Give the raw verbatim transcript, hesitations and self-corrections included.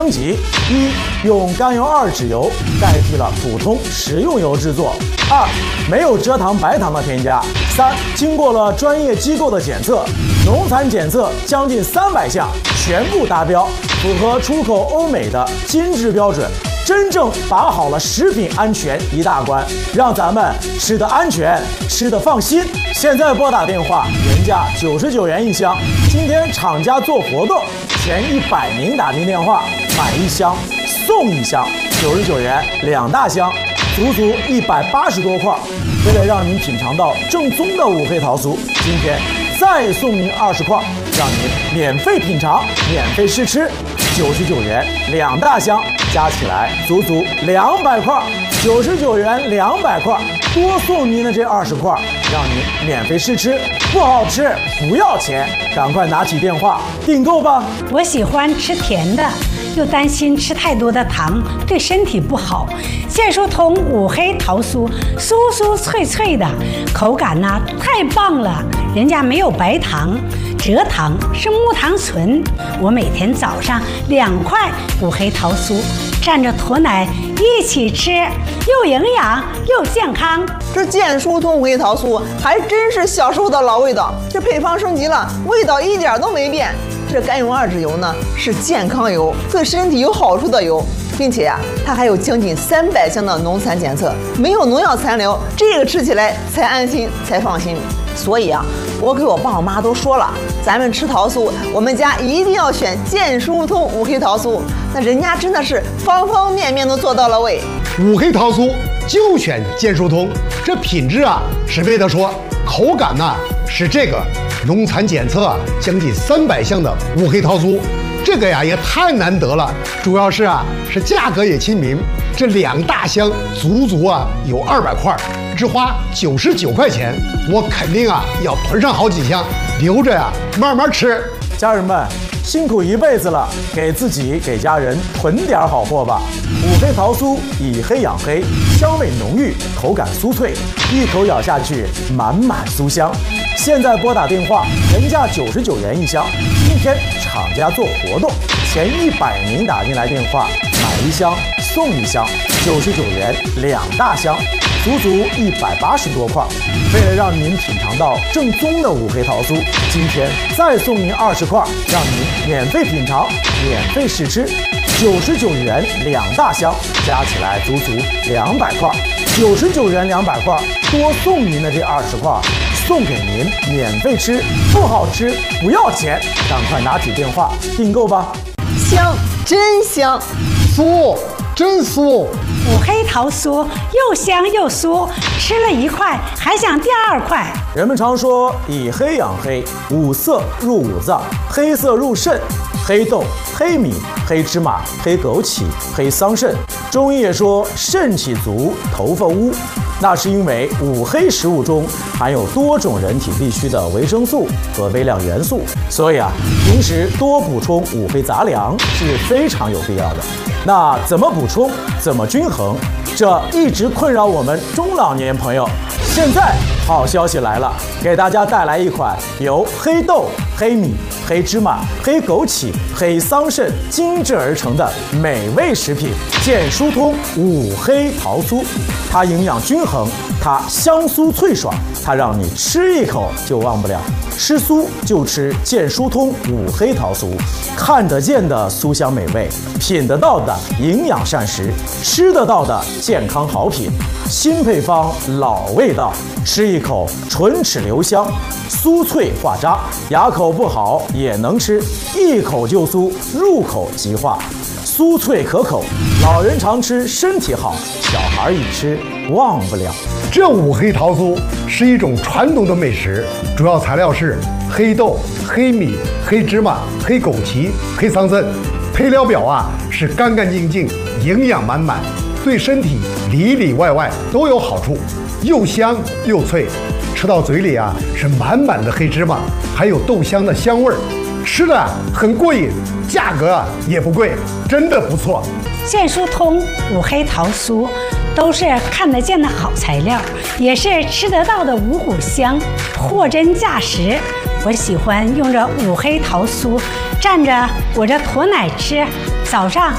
升级：一、用甘油二酯油代替了普通食用油制作；二、没有蔗糖、白糖的添加；三、经过了专业机构的检测，农残检测将近三百项全部达标，符合出口欧美的精致标准，真正把好了食品安全一大关，让咱们吃得安全，吃得放心。现在拨打电话，原价九十九元一箱，今天厂家做活动，前一百名打进电话买一箱送一箱，九十九元两大箱，足足一百八十多块。为了让您品尝到正宗的五黑桃酥，今天再送您二十块，让您免费品尝，免费试吃，九十九元两大箱，加起来足足两百块，九十九元两百块，多送您的这二十块，让您免费试吃，不好吃不要钱，赶快拿起电话订购吧。 我喜欢吃甜的，又担心吃太多的糖对身体不好。健疏通五黑桃酥，酥酥脆脆的，口感呢太棒了。人家没有白糖，蔗糖是木糖醇。我每天早上两块五黑桃酥，蘸着驼奶一起吃，又营养又健康。 这健疏通五黑桃酥还真是小时候的老味道，这配方升级了，味道一点都没变。这甘油二酯油呢是健康油，对身体有好处的油，并且呀、啊，它还有将近三百项的农残检测，没有农药残留，这个吃起来才安心才放心。所以啊，我给我爸我妈都说了，咱们吃桃酥，我们家一定要选健疏通五黑桃酥。那人家真的是方方面面都做到了位。 五黑桃酥就选健疏通，这品质啊是没得说，口感呢、啊、是这个。农残检测啊，将近三百项的五黑桃酥，这个呀也太难得了。主要是啊，是价格也亲民，这两大箱足足啊有二百块，只花九十九块钱，我肯定啊要囤上好几箱，留着呀慢慢吃。 家人们，辛苦一辈子了，给自己给家人囤点好货吧。五黑桃酥以黑养黑，香味浓郁，口感酥脆，一口咬下去满满酥香。现在拨打电话，原价九十九元一箱，今天厂家做活动，前一百名打进来电话买一箱送一箱，九十九元两大箱，足足一百八十多块。为了让您品尝到正宗的五黑桃酥，今天再送您二十块，让您免费品尝，免费试吃，九十九元两大箱，加起来足足两百块，九十九元两百块，多送您的这二十块。送给您免费吃，不好吃不要钱，赶快拿起电话订购吧。 香，真香， 酥，真酥。 五黑桃酥又香又酥，吃了一块还想第二块。 人们常说以黑养黑，五色入五脏，黑色入肾，黑豆、黑米、黑芝麻、黑枸杞、黑桑葚。中医也说肾气足，头发乌。那是因为五黑食物中含有多种人体必需的维生素和微量元素，所以啊，平时多补充五黑杂粮是非常有必要的。那怎么补充，怎么均衡，这一直困扰我们中老年朋友。现在好消息来了，给大家带来一款由黑豆、黑米、黑芝麻、黑枸杞、黑桑葚精制而成的美味食品——健疏通五黑桃酥。它营养均衡，它香酥脆爽，它让你吃一口就忘不了。吃酥就吃健疏通五黑桃酥，看得见的酥香美味，品得到的营养膳食，吃得到的健康好品。新配方，老味道，吃一口唇齿留香，酥脆化渣，牙口不好也能吃，一口就酥，入口即化，酥脆可口，老人常吃身体好，小孩一吃忘不了。 这五黑桃酥是一种传统的美食，主要材料是黑豆、黑米、黑芝麻、黑枸杞、黑桑葚，配料表啊是干干净净，营养满满，对身体里里外外都有好处，又香又脆，吃到嘴里啊是满满的黑芝麻，还有豆香的香味儿，吃的很过瘾，价格啊也不贵，真的不错。 健疏通五黑桃酥都是看得见的好材料，也是吃得到的五谷香，货真价实。我喜欢用这五黑桃酥蘸着我这驼奶吃，早上